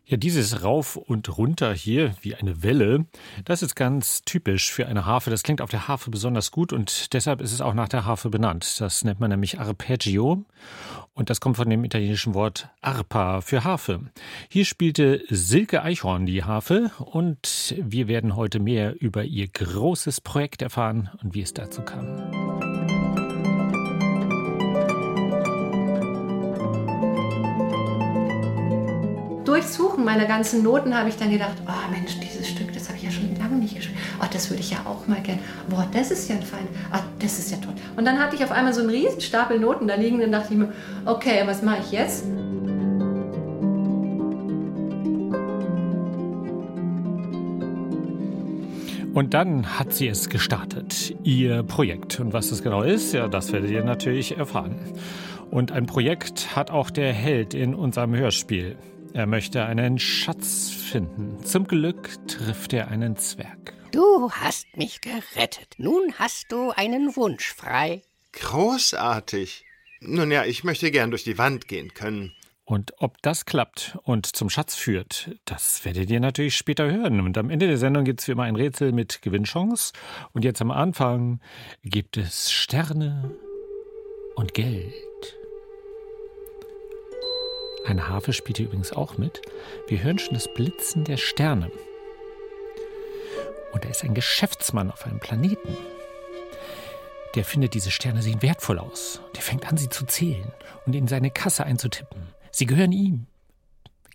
Ja, dieses Rauf und Runter hier, wie eine Welle, das ist ganz typisch für eine Harfe. Das klingt auf der Harfe besonders gut und deshalb ist es auch nach der Harfe benannt. Das nennt man nämlich Arpeggio und das kommt von dem italienischen Wort Arpa für Harfe. Hier spielte Silke Eichhorn die Harfe und wir werden heute mehr über ihr großes Projekt erfahren und wie es dazu kam. Durchsuchen meiner ganzen Noten habe ich dann gedacht, oh Mensch, dieses Stück, das habe ich ja schon lange nicht gespielt. Oh, das würde ich ja auch mal gern. Boah, das ist ja ein Fein. Ah, das ist ja toll. Und dann hatte ich auf einmal so einen riesen Stapel Noten da liegen. Dann dachte ich mir, okay, was mache ich jetzt? Und dann hat sie es gestartet, ihr Projekt. Und was das genau ist, ja, das werdet ihr natürlich erfahren. Und ein Projekt hat auch der Held in unserem Hörspiel. Er möchte einen Schatz finden. Zum Glück trifft er einen Zwerg. Du hast mich gerettet. Nun hast du einen Wunsch frei. Großartig. Nun ja, ich möchte gern durch die Wand gehen können. Und ob das klappt und zum Schatz führt, das werdet ihr natürlich später hören. Und am Ende der Sendung gibt es wie immer ein Rätsel mit Gewinnchance. Und jetzt am Anfang gibt es Sterne und Geld. Eine Harfe spielt hier übrigens auch mit. Wir hören schon das Blitzen der Sterne. Und da ist ein Geschäftsmann auf einem Planeten. Der findet, diese Sterne sehen wertvoll aus. Der fängt an, sie zu zählen und in seine Kasse einzutippen. Sie gehören ihm.